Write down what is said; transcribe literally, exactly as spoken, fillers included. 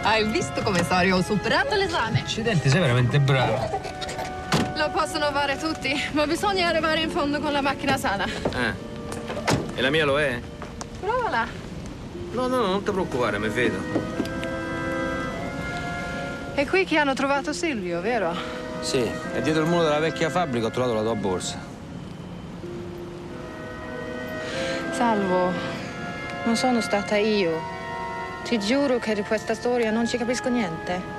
Hai visto come Sori ho superato l'esame? Accidenti, sei veramente bravo. Lo possono fare tutti, ma bisogna arrivare in fondo con la macchina sana. Eh. E la mia lo è? Provala. No, no, non ti preoccupare, mi vedo. È qui che hanno trovato Silvio, vero? Sì, e dietro il muro della vecchia fabbrica ho trovato la tua borsa. Salvo, non sono stata io. Ti giuro che di questa storia non ci capisco niente.